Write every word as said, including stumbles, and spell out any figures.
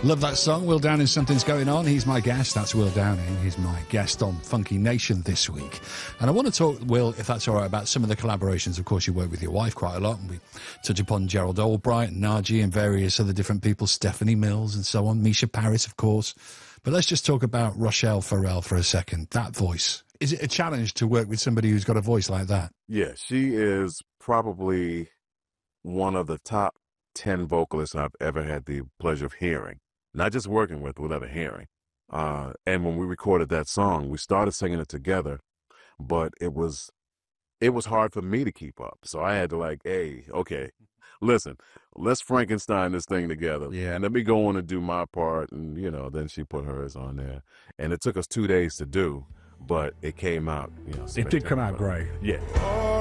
Love that song. Will Downing, Something's Going On. He's my guest. That's Will Downing. He's my guest on Funky Nation this week. And I want to talk, Will, if that's all right, about some of the collaborations. Of course, you work with your wife quite a lot. And we touch upon Gerald Albright, Naji, and various other different people, Stephanie Mills and so on, Misha Paris, of course. But let's just talk about Rochelle Farrell for a second. That voice. Is it a challenge to work with somebody who's got a voice like that? Yeah, she is probably one of the top ten vocalists I've ever had the pleasure of hearing. Not just working with, with ever hearing. Uh, and when we recorded that song, we started singing it together, but it was it was hard for me to keep up. So I had to like, hey, okay, listen, let's Frankenstein this thing together. Yeah. And let me go on and do my part. And, you know, then she put hers on there. And it took us two days to do, but it came out, you know. It did come out great. Yeah.